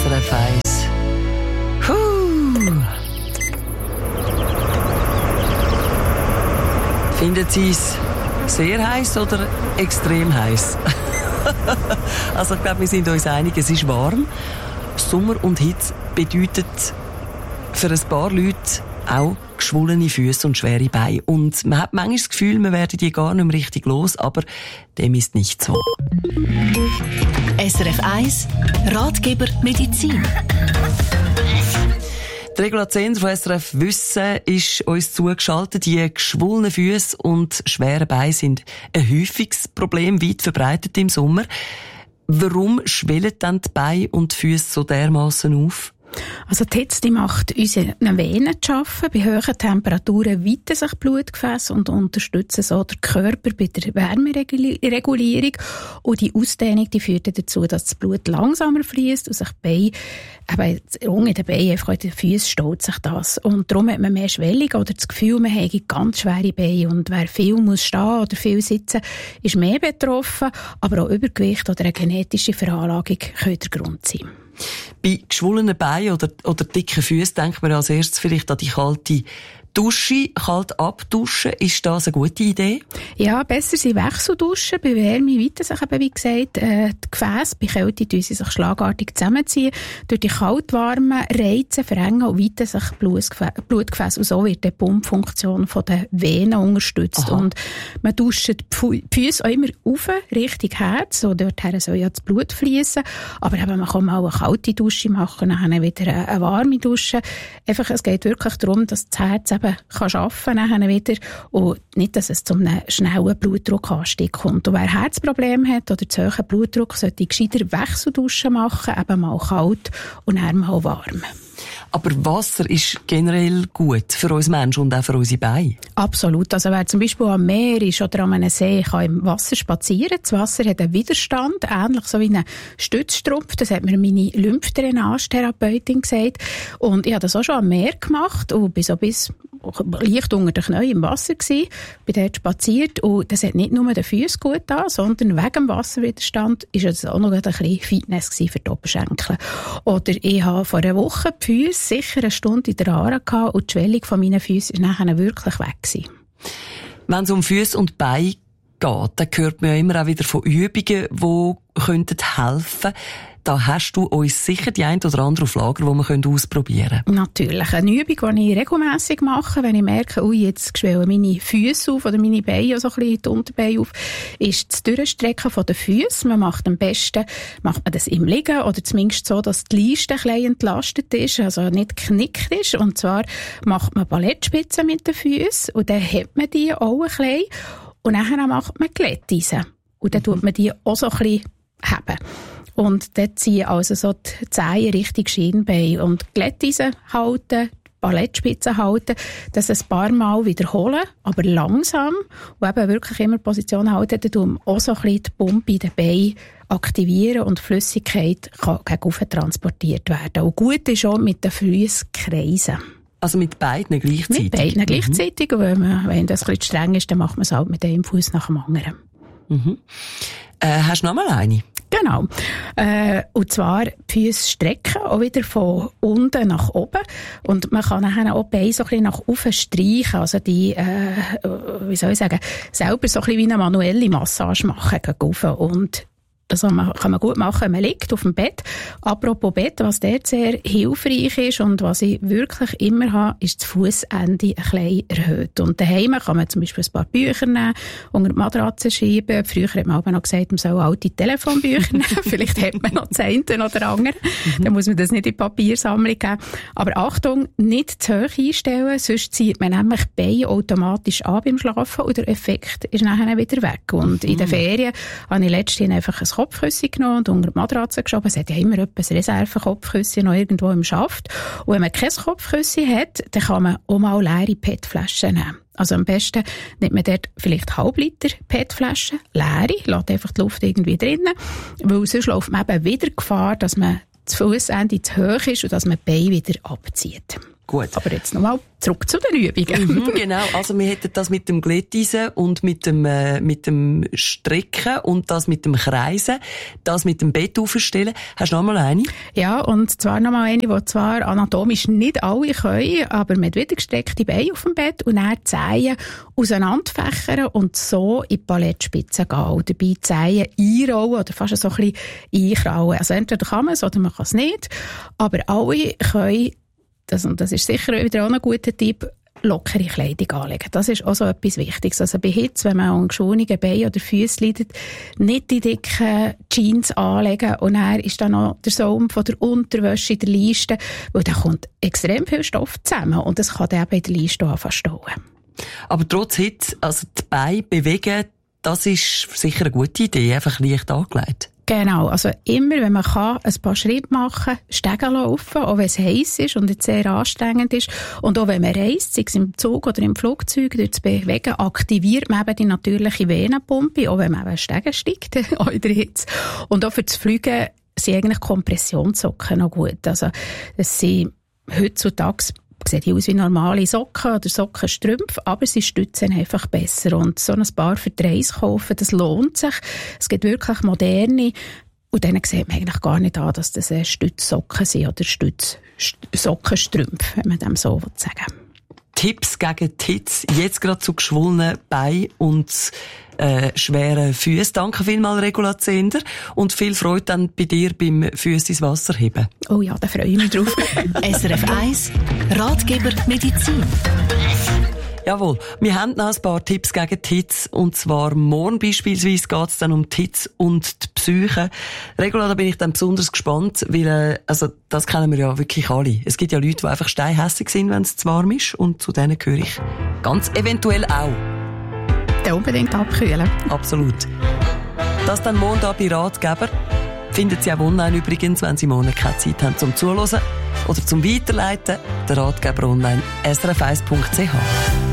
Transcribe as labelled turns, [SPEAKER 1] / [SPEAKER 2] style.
[SPEAKER 1] SRF 1. Finden Sie es sehr heiß oder extrem heiß? Also ich glaube, wir sind uns einig, es ist warm. Sommer und Hitze bedeutet für ein paar Leute auch geschwollene Füße und schwere Beine. Und man hat manchmal das Gefühl, man werde die gar nicht mehr richtig los, aber dem ist nicht so.
[SPEAKER 2] SRF 1 Ratgeber Medizin.
[SPEAKER 1] Die Regula Zehnder von SRF Wissen ist uns zugeschaltet. Die geschwollenen Füße und schwere Beine sind ein häufiges Problem, weit verbreitet im Sommer. Warum schwellen dann die Beine und die Füße so dermassen auf?
[SPEAKER 3] Also die Hitze, die macht unsere Venen zu arbeiten. Bei hohen Temperaturen weiten sich Blutgefäße und unterstützen so den Körper bei der Wärmeregulierung. Und die Ausdehnung, die führt dazu, dass das Blut langsamer fließt und sich die Beine, eben unter den Beinen, einfach in den Füßen staut sich das. Und darum hat man mehr Schwellung oder das Gefühl, man habe ganz schwere Beine. Und wer viel muss stehen oder viel sitzen, ist mehr betroffen. Aber auch Übergewicht oder eine genetische Veranlagung können der Grund sein.
[SPEAKER 1] Bei geschwollenen Beinen oder dicken Füßen denkt man als erstes vielleicht an die kalte Dusche, kalt abduschen. Ist das eine gute Idee? Ja, besser sind Wechselduschen. Bei Wärme weiten sich eben, wie gesagt, die Gefäße. Bei Kälte tun sie sich schlagartig zusammenziehen. Durch die kalt-warmen Reize verengen und weiten sich Blutgefäße. Und so wird die Pumpfunktion der Venen unterstützt. Aha. Und man duscht die Füße auch immer auf, Richtung Herz. So dorthin soll ja das Blut fließen. Aber eben, man kann auch eine kalte Dusche machen, dann wieder eine warme Dusche. Einfach, es geht wirklich darum, dass das Herz kann arbeiten nachher wieder und nicht, dass es zu einem schnellen Blutdruckanstieg kommt. Und wer Herzprobleme hat oder zu hohen Blutdruck, sollte gescheiter Wechselduschen machen, eben mal kalt und dann mal warm. Aber Wasser ist generell gut für uns Menschen und auch für unsere Beine? Absolut. Also wer zum Beispiel am Meer ist oder an einem See, kann im Wasser spazieren. Das Wasser hat einen Widerstand, ähnlich so wie ein Stützstrumpf. Das hat mir meine Lymphdrainage-Therapeutin gesagt. Und ich habe das auch schon am Meer gemacht und bin so bis leicht unter den Knien im Wasser gsi, bin dort spaziert und das hat nicht nur den Füßen gut getan, sondern wegen dem Wasserwiderstand ist es auch noch ein bisschen Fitness für die Oberschenkel. Oder ich habe vor einer Woche die Füße sicher eine Stunde in der Aare gehabt und die Schwellung von meinen Füßen ist nachher wirklich weg gewesen. Wenn es um Füße und Beine geht, dann hört man ja immer auch wieder von Übungen, die helfen könnten. Da hast du uns sicher die ein oder andere auf Lager, die wir ausprobieren können. Natürlich. Eine Übung, die ich regelmässig mache, wenn ich merke, jetzt schwellen meine Füße auf oder meine Beine, so ein bisschen die Unterbeine auf, ist das Durchstrecken der Füße. Man macht am besten das im Liegen oder zumindest so, dass die Leiste ein bisschen entlastet ist, also nicht geknickt ist. Und zwar macht man Ballettspitzen mit den Füßen und dann hebt man die auch ein bisschen und dann macht man Glätteisen. Und dann tut man die auch so ein bisschen heben. Und dort ziehen also so die Zehen Richtung Schienbein. Und Glätteisen halten, Ballettspitzen halten, das ein paar Mal wiederholen, aber langsam. Und eben wirklich immer Position halten, dann auch so ein bisschen die Pumpe in den Beinen aktivieren und die Flüssigkeit kann gegen oben transportiert werden. Und gut ist auch mit den Füßen kreisen. Also mit beiden gleichzeitig? Mit beiden gleichzeitig. Und wenn das ein bisschen streng ist, dann macht man es halt mit einem Fuß nach dem anderen. Mhm. Hast du noch mal eine? Genau. Und zwar die Füße strecken, auch wieder von unten nach oben. Und man kann nachher auch die Beine so ein bisschen nach oben streichen. Also die, wie soll ich sagen, selber so ein bisschen wie eine manuelle Massage machen gegen oben. Und das kann man gut machen, wenn man liegt auf dem Bett. Apropos Bett, was dort sehr hilfreich ist und was ich wirklich immer habe, ist das Fussende ein bisschen erhöht. Und daheim kann man zum Beispiel ein paar Bücher nehmen, unter die Matratze schieben. Früher hat man aber noch gesagt, man soll alte Telefonbücher nehmen. Vielleicht hat man noch das eine oder andere. Dann muss man das nicht in die Papiersammlung geben. Aber Achtung, nicht zu hoch einstellen, sonst zieht man nämlich die Beine automatisch an beim Schlafen und der Effekt ist nachher wieder weg. Und in den Ferien habe ich letztens einfach ein Kopfkissen genommen und unter die Matratze geschoben. Es hat ja immer etwas Reserve-Kopfkissen noch irgendwo im Schaft. Und wenn man kein Kopfkissen hat, dann kann man auch mal leere PET-Flaschen nehmen. Also am besten nimmt man dort vielleicht Halbliter PET-Flaschen, leere, lässt einfach die Luft irgendwie drinnen, weil sonst läuft man eben wieder Gefahr, dass man das Fussende zu hoch ist und dass man die Beine wieder abzieht. Gut.
[SPEAKER 3] Aber jetzt nochmal zurück zu den Übungen.
[SPEAKER 1] Genau, also wir hätten das mit dem Glätteisen und mit dem Strecken und das mit dem Kreisen, das mit dem Bett aufstellen. Hast du noch mal eine?
[SPEAKER 3] Ja, und zwar noch mal eine, die zwar anatomisch nicht alle können, aber mit wieder gestreckte Beine auf dem Bett und dann die Zehen auseinanderfächern und so in die Palettspitze gehen. Und dabei die Zehen einrollen oder fast so ein bisschen einkrauen. Also entweder kann man es oder man kann es nicht. Aber alle können, und das ist sicher wieder auch ein guter Tipp, lockere Kleidung anlegen. Das ist auch so etwas Wichtiges. Also bei Hitze, wenn man an geschwungenen Beinen oder Füßen leidet, nicht die dicken Jeans anlegen und dann ist dann noch der Saum von der Unterwäsche in der Leiste, weil da kommt extrem viel Stoff zusammen und das kann dann eben in der Leiste anfangen zu stauen.
[SPEAKER 1] Aber trotz Hitze, also die Beine bewegen, das ist sicher eine gute Idee, einfach leicht angelegt.
[SPEAKER 3] Genau, also immer, wenn man kann, ein paar Schritte machen, Stegen laufen, auch wenn es heiß ist und jetzt sehr anstrengend ist. Und auch wenn man reist, sei es im Zug oder im Flugzeug, durch das Bewegen, aktiviert man eben die natürliche Venenpumpe, auch wenn man eben Stegen steigt, auch in der Hitze. Und auch für das Fliegen sind eigentlich Kompressionssocken noch gut. Also, das sind heutzutage, sieht aus wie normale Socken oder Sockenstrümpfe, aber sie stützen einfach besser. Und so ein paar für die Reise kaufen, das lohnt sich. Es gibt wirklich moderne, und denen sieht man eigentlich gar nicht an, dass das Stützsocken sind oder Sockenstrümpfe, wenn man dem so sagen will.
[SPEAKER 1] Tipps gegen die Hitze, jetzt gerade zu geschwollenen Beinen und schweren Füßen. Danke vielmals, Regula Zehnder. Und viel Freude dann bei dir beim Füße ins Wasser heben.
[SPEAKER 3] Oh ja, da freue ich mich drauf.
[SPEAKER 2] SRF 1, Ratgeber Medizin.
[SPEAKER 1] Jawohl, wir haben noch ein paar Tipps gegen die Hitze. Und zwar morgen beispielsweise geht es dann um die Hitze und die Psyche. Regula, da bin ich dann besonders gespannt, weil also das kennen wir ja wirklich alle. Es gibt ja Leute, die einfach steinhässig sind, wenn es zu warm ist. Und zu denen gehöre ich ganz eventuell auch.
[SPEAKER 3] Dann unbedingt abkühlen.
[SPEAKER 1] Absolut. Das dann morgen da bei Ratgeber. Finden Sie auch online übrigens, wenn Sie morgen keine Zeit haben zum Zuhören oder zum Weiterleiten. Der Ratgeber online srf1.ch.